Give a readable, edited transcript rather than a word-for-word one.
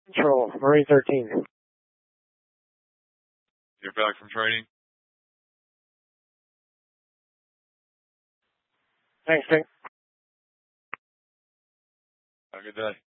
Control, Marine 13. You're back from training? Thanks, Dick. Have a good day.